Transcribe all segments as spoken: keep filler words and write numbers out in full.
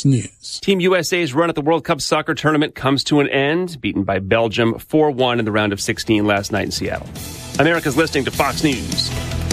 News. Team U S A's run at the World Cup soccer tournament comes to an end, beaten by Belgium four one in the round of sixteen last night in Seattle. America's listening to Fox News.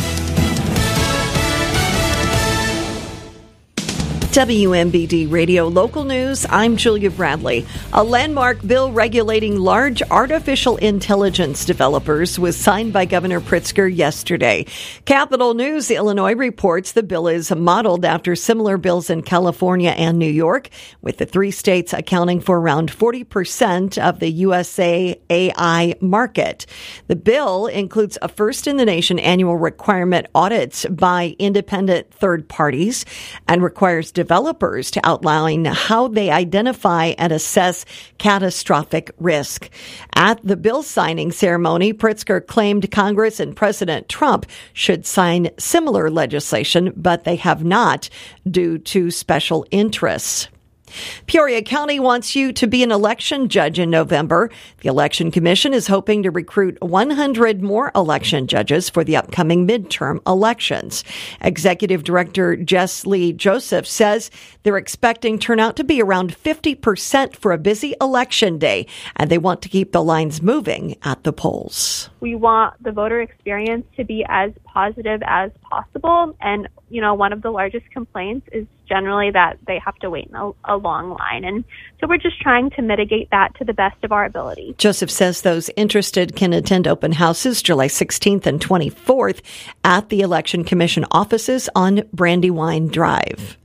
W M B D Radio Local News, I'm Julia Bradley. A landmark bill regulating large artificial intelligence developers was signed by Governor Pritzker yesterday. Capitol News Illinois reports the bill is modeled after similar bills in California and New York, with the three states accounting for around forty percent of the U S A I market. The bill includes a first-in-the-nation annual requirement audits by independent third parties and requires developers to outline how they identify and assess catastrophic risk. At the bill signing ceremony, Pritzker claimed Congress and President Trump should sign similar legislation, but they have not due to special interests. Peoria County wants you to be an election judge in November. The Election Commission is hoping to recruit one hundred more election judges for the upcoming midterm elections. Executive Director Jess Lee Joseph says they're expecting turnout to be around fifty percent for a busy election day, and they want to keep the lines moving at the polls. We want the voter experience to be as positive as possible, and you know, one of the largest complaints is generally that they have to wait in a, a long line. And so we're just trying to mitigate that to the best of our ability. Joseph says those interested can attend open houses July sixteenth and twenty-fourth at the Election Commission offices on Brandywine Drive.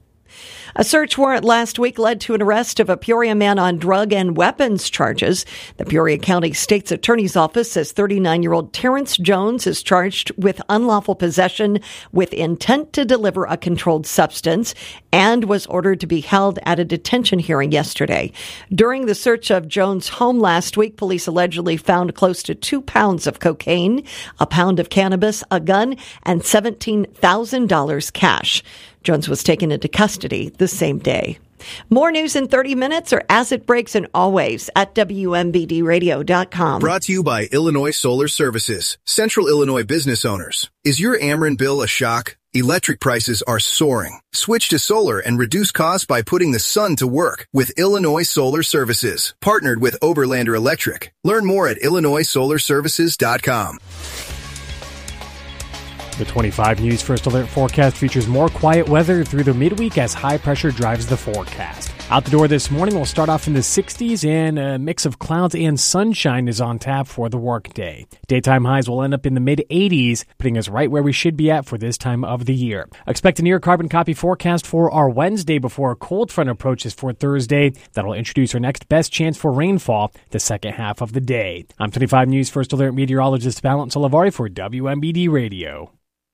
A search warrant last week led to an arrest of a Peoria man on drug and weapons charges. The Peoria County State's Attorney's Office says thirty-nine-year-old Terrence Jones is charged with unlawful possession with intent to deliver a controlled substance and was ordered to be held at a detention hearing yesterday. During the search of Jones' home last week, police allegedly found close to two pounds of cocaine, a pound of cannabis, a gun, and seventeen thousand dollars cash. Jones was taken into custody the same day. More news in thirty minutes or as it breaks and always at W M B D radio dot com. Brought to you by Illinois Solar Services. Central Illinois business owners. Is your Ameren bill a shock? Electric prices are soaring. Switch to solar and reduce costs by putting the sun to work with Illinois Solar Services. Partnered with Oberlander Electric. Learn more at Illinois solar services dot com. The twenty-five News First Alert forecast features more quiet weather through the midweek as high pressure drives the forecast. Out the door this morning, we'll start off in the sixties, and a mix of clouds and sunshine is on tap for the workday. Daytime highs will end up in the mid-eighties, putting us right where we should be at for this time of the year. Expect a near carbon copy forecast for our Wednesday before a cold front approaches for Thursday. That'll introduce our next best chance for rainfall the second half of the day. I'm twenty-five News First Alert meteorologist Valent Solivari for W M B D Radio.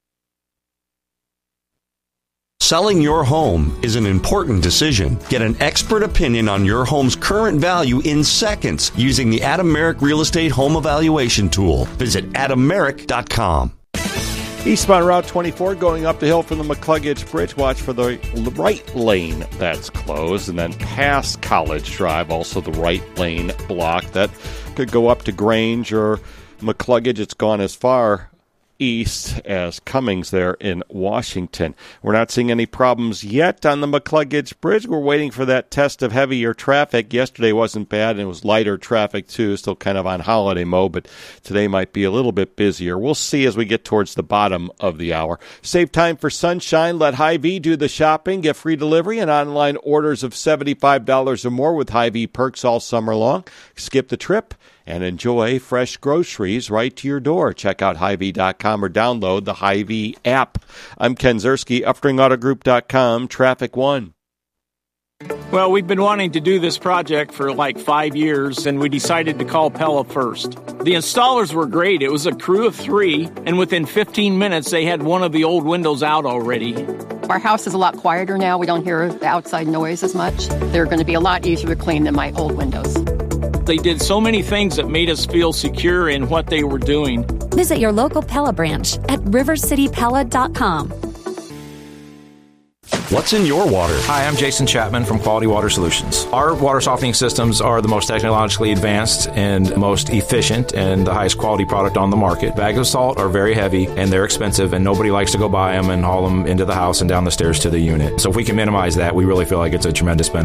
Selling your home is an important decision. Get an expert opinion on your home's current value in seconds using the Adam Merrick Real Estate Home Evaluation Tool. Visit adam merrick dot com. Eastbound Route twenty-four going up the hill from the McCluggage Bridge. Watch for the right lane that's closed. And then past College Drive, also the right lane blocked. That could go up to Grange or McCluggage. It's gone as far east as Cummings there in Washington. We're not seeing any problems yet on the McCluggage Bridge. We're waiting for that test of heavier traffic. Yesterday wasn't bad, and it was lighter traffic too, still kind of on holiday mode, but today might be a little bit busier. We'll see as we get towards the bottom of the hour. Save time for sunshine. Let Hy-Vee do the shopping. Get free delivery and online orders of seventy-five dollars or more with Hy-Vee perks all summer long. Skip the trip and enjoy fresh groceries right to your door. Check out Hy Vee dot com or download the Hy-Vee app. I'm Ken Zerski, Uftring Auto Group dot com, Traffic One. Well, we've been wanting to do this project for like five years, and we decided to call Pella first. The installers were great. It was a crew of three, and within fifteen minutes, they had one of the old windows out already. Our house is a lot quieter now. We don't hear the outside noise as much. They're going to be a lot easier to clean than my old windows. They did so many things that made us feel secure in what they were doing. Visit your local Pella branch at river city pella dot com. What's in your water? Hi, I'm Jason Chapman from Quality Water Solutions. Our water softening systems are the most technologically advanced and most efficient and the highest quality product on the market. Bags of salt are very heavy and they're expensive, and nobody likes to go buy them and haul them into the house and down the stairs to the unit. So if we can minimize that, we really feel like it's a tremendous benefit.